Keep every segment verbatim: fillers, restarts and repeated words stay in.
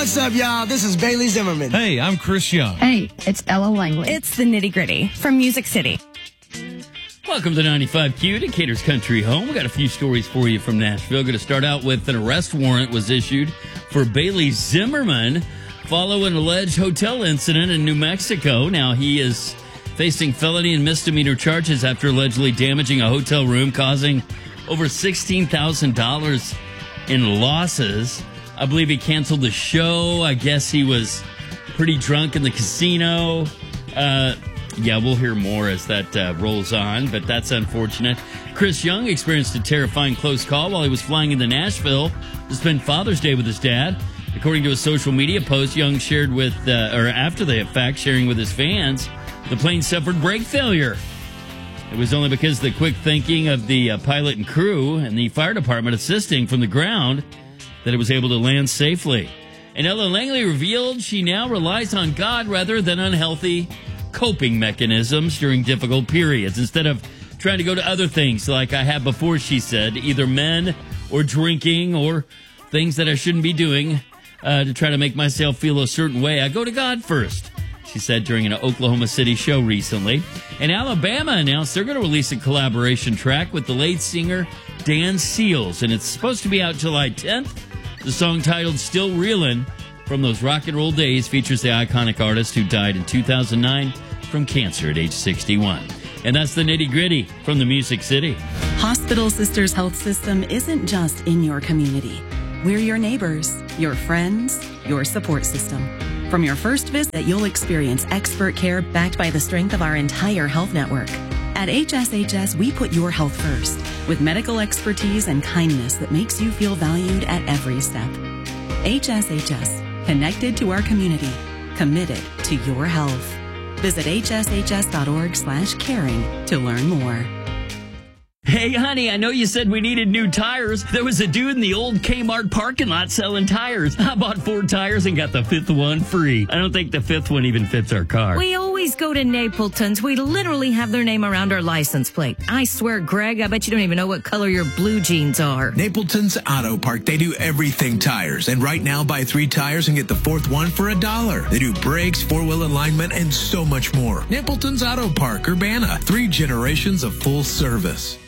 What's up, y'all? This is Bailey Zimmerman. Hey, I'm Chris Young. Hey, it's Ella Langley. It's the Nitty Gritty from Music City. Welcome to ninety-five Q, Decatur's country home. We got a few stories for you from Nashville. Going to start out with an arrest warrant was issued for Bailey Zimmerman following an alleged hotel incident in New Mexico. Now, he is facing felony and misdemeanor charges after allegedly damaging a hotel room, causing over sixteen thousand dollars in losses. I believe he canceled the show. I guess he was pretty drunk in the casino. Uh... Yeah, we'll hear more as that uh, rolls on, but that's unfortunate. Chris Young experienced a terrifying close call while he was flying into Nashville to spend Father's Day with his dad. According to a social media post, Young shared with, uh, or after the fact, sharing with his fans, the plane suffered brake failure. It was only because of the quick thinking of the uh, pilot and crew and the fire department assisting from the ground that it was able to land safely. And Ella Langley revealed she now relies on God rather than unhealthy coping mechanisms during difficult periods instead of trying to go to other things like I have before, she said, either men or drinking or things that I shouldn't be doing uh, to try to make myself feel a certain way. I go to God first, she said during an Oklahoma City show recently. And Alabama announced they're going to release a collaboration track with the late singer Dan Seals, and it's supposed to be out July tenth. The song titled Still Reelin' from those rock and roll days features the iconic artist who died in two thousand nine from cancer at age sixty-one. And that's the Nitty Gritty from the Music City. Hospital Sisters Health System isn't just in your community. We're your neighbors, your friends, your support system. From your first visit, you'll experience expert care backed by the strength of our entire health network. At H S H S, we put your health first with medical expertise and kindness that makes you feel valued at every step. H S H S, connected to our community, committed to your health. Visit H S H S dot org slash caring to learn more. Hey, honey, I know you said we needed new tires. There was a dude in the old Kmart parking lot selling tires. I bought four tires and got the fifth one free. I don't think the fifth one even fits our car. We always go to Napleton's. We literally have their name around our license plate. I swear, Greg, I bet you don't even know what color your blue jeans are. Napleton's Auto Park. They do everything tires. And right now, buy three tires and get the fourth one for a dollar. They do brakes, four-wheel alignment, and so much more. Napleton's Auto Park, Urbana. Three generations of full service.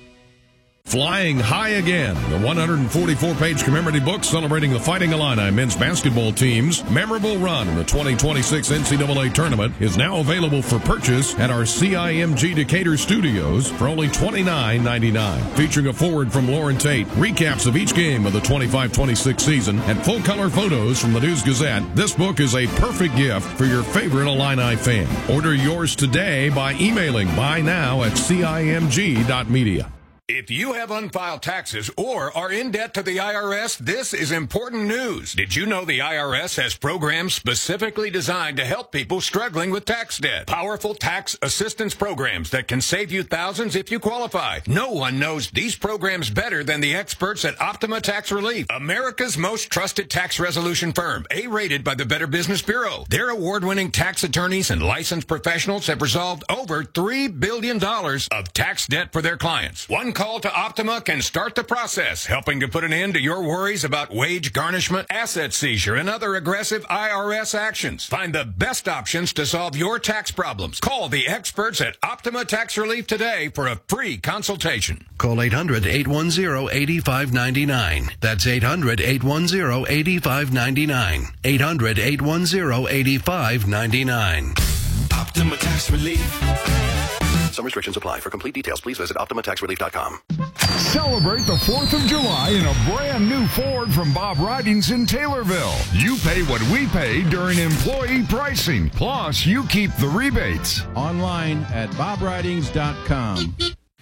Flying High Again, the one hundred forty-four page commemorative book celebrating the Fighting Illini men's basketball team's memorable run in the twenty twenty-six N C double A tournament, is now available for purchase at our C I M G Decatur studios for only twenty-nine ninety-nine. Featuring a foreword from Lauren Tate, recaps of each game of the twenty-five twenty-six season, and full-color photos from the News Gazette, this book is a perfect gift for your favorite Illini fan. Order yours today by emailing buy now at C I M G dot media. If you have unfiled taxes or are in debt to the I R S, this is important news. Did you know the I R S has programs specifically designed to help people struggling with tax debt? Powerful tax assistance programs that can save you thousands if you qualify. No one knows these programs better than the experts at Optima Tax Relief, America's most trusted tax resolution firm, A-rated by the Better Business Bureau. Their award-winning tax attorneys and licensed professionals have resolved over three billion dollars of tax debt for their clients. One call to Optima can start the process, helping to put an end to your worries about wage garnishment, asset seizure, and other aggressive I R S actions. Find the best options to solve your tax problems. Call the experts at Optima Tax Relief today for a free consultation. Call eight hundred, eight one zero, eight five nine nine. That's eight hundred, eight one zero, eight five nine nine. eight hundred, eight one zero, eight five nine nine. Optima Tax Relief. Some restrictions apply. For complete details, please visit Optima Tax Relief dot com. Celebrate the fourth of July in a brand new Ford from Bob Ridings in Taylorville. You pay what we pay during employee pricing. Plus, you keep the rebates. Online at bob ridings dot com.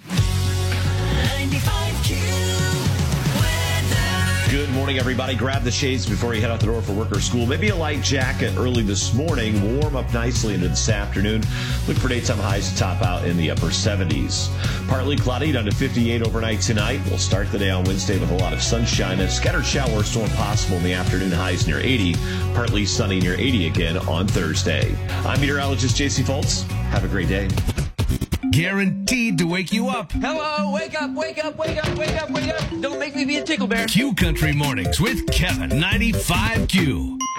ninety-five Q. Good morning, everybody. Grab the shades before you head out the door for work or school. Maybe a light jacket early this morning. Warm up nicely into this afternoon. Look for daytime highs to top out in the upper seventies. Partly cloudy down to fifty-eight overnight tonight. We'll start the day on Wednesday with a lot of sunshine. A scattered shower storm possible in the afternoon, highs near eighty. Partly sunny near eighty again on Thursday. I'm meteorologist J C Foltz. Have a great day. Guaranteed to wake you up. Hello, wake up, wake up, wake up, wake up, wake up. Don't make me be a tickle bear. Q Country Mornings with Kevin, ninety-five Q.